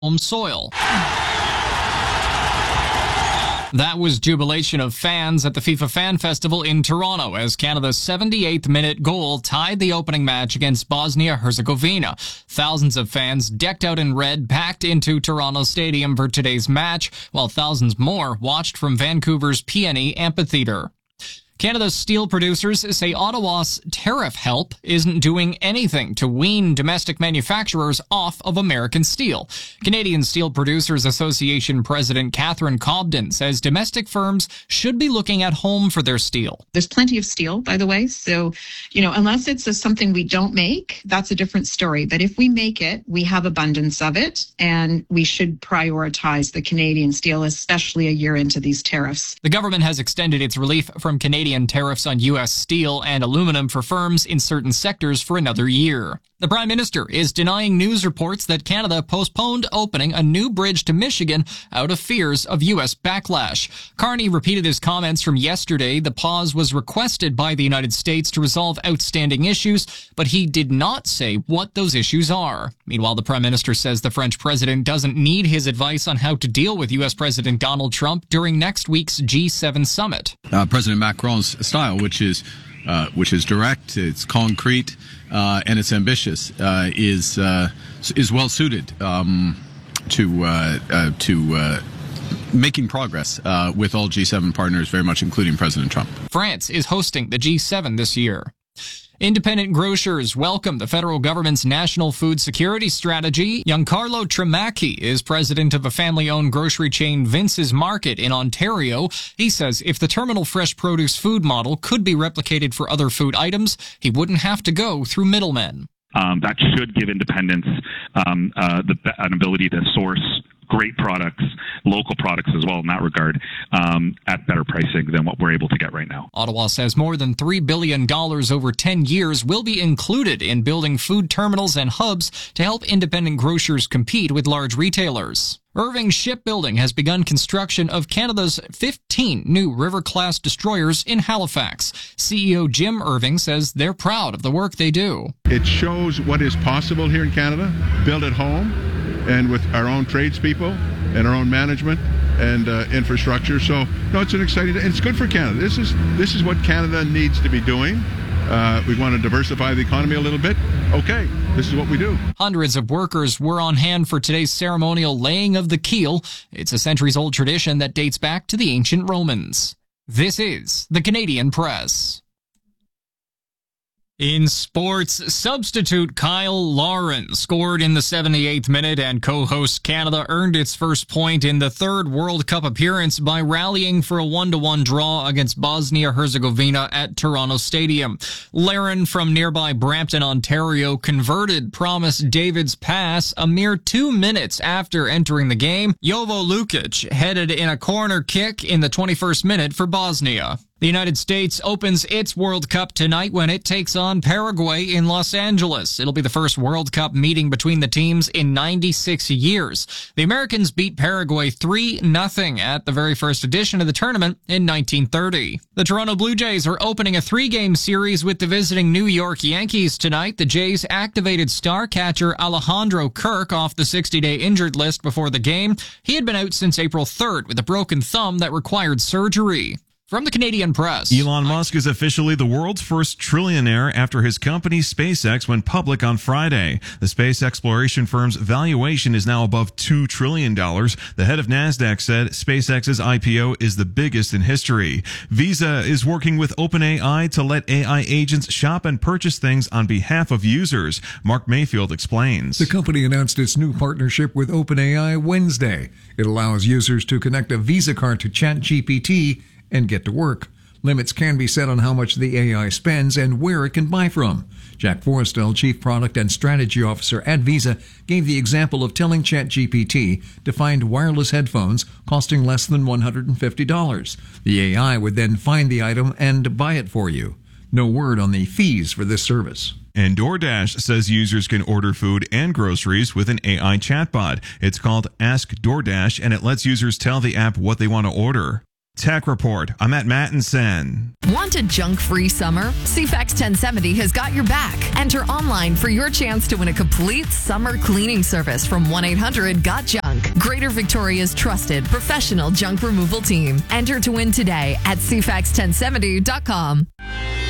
home soil. That was jubilation of fans at the FIFA Fan Festival in Toronto as Canada's 78th minute goal tied the opening match against Bosnia-Herzegovina. Thousands of fans decked out in red packed into Toronto Stadium for today's match, while thousands more watched from Vancouver's PNE Amphitheatre. Canada's steel producers say Ottawa's tariff help isn't doing anything to wean domestic manufacturers off of American steel. Canadian Steel Producers Association President Catherine Cobden says domestic firms should be looking at home for their steel. There's plenty of steel, by the way, so, unless it's something we don't make, that's a different story. But if we make it, we have abundance of it, and we should prioritize the Canadian steel, especially a year into these tariffs. The government has extended its relief from Canadian tariffs on U.S. steel and aluminum for firms in certain sectors for another year. The Prime Minister is denying news reports that Canada postponed opening a new bridge to Michigan out of fears of U.S. backlash. Carney repeated his comments from yesterday. The pause was requested by the United States to resolve outstanding issues, but he did not say what those issues are. Meanwhile, the Prime Minister says the French president doesn't need his advice on how to deal with U.S. President Donald Trump during next week's G7 summit. President Macron's style, which is direct, it's concrete, and it's ambitious, is well suited to making progress with all G7 partners, very much including President Trump. France is hosting the G7 this year. Independent grocers welcome the federal government's national food security strategy. Giancarlo Tremacchi is president of a family-owned grocery chain Vince's Market in Ontario. He says if the terminal fresh produce food model could be replicated for other food items, he wouldn't have to go through middlemen. That should give independents an ability to source great products, local products as well in that regard, at better pricing than what we're able to get right now. Ottawa says more than $3 billion over 10 years will be included in building food terminals and hubs to help independent grocers compete with large retailers. Irving Shipbuilding has begun construction of Canada's 15 new River-class destroyers in Halifax. CEO Jim Irving says they're proud of the work they do. It shows what is possible here in Canada, built at home, and with our own tradespeople and our own management and infrastructure. So, no, it's an exciting, and it's good for Canada. This is what Canada needs to be doing. We want to diversify the economy a little bit. Okay, this is what we do. Hundreds of workers were on hand for today's ceremonial laying of the keel. It's a centuries-old tradition that dates back to the ancient Romans. This is the Canadian Press. In sports, substitute Kyle Lauren scored in the 78th minute, and co-host Canada earned its first point in the third World Cup appearance by rallying for a 1-1 draw against Bosnia-Herzegovina at Toronto Stadium. Lauren from nearby Brampton, Ontario, converted Promise David's pass a mere 2 minutes after entering the game. Jovo Lukic headed in a corner kick in the 21st minute for Bosnia. The United States opens its World Cup tonight when it takes on Paraguay in Los Angeles. It'll be the first World Cup meeting between the teams in 96 years. The Americans beat Paraguay 3-0 at the very first edition of the tournament in 1930. The Toronto Blue Jays are opening a 3-game series with the visiting New York Yankees tonight. The Jays activated star catcher Alejandro Kirk off the 60-day injured list before the game. He had been out since April 3rd with a broken thumb that required surgery. From the Canadian Press. Elon Musk is officially the world's first trillionaire after his company SpaceX went public on Friday. The space exploration firm's valuation is now above $2 trillion. The head of NASDAQ said SpaceX's IPO is the biggest in history. Visa is working with OpenAI to let AI agents shop and purchase things on behalf of users. Mark Mayfield explains. The company announced its new partnership with OpenAI Wednesday. It allows users to connect a Visa card to ChatGPT and get to work. Limits can be set on how much the AI spends and where it can buy from. Jack Forrestal, Chief Product and Strategy Officer at Visa, gave the example of telling ChatGPT to find wireless headphones costing less than $150. The AI would then find the item and buy it for you. No word on the fees for this service. And DoorDash says users can order food and groceries with an AI chatbot. It's called Ask DoorDash, and it lets users tell the app what they want to order. Tech Report. I'm at Mattinson. Want a junk-free summer? CFAX 1070 has got your back. Enter online for your chance to win a complete summer cleaning service from 1-800-GOT-JUNK. Greater Victoria's trusted professional junk removal team. Enter to win today at CFAX1070.com.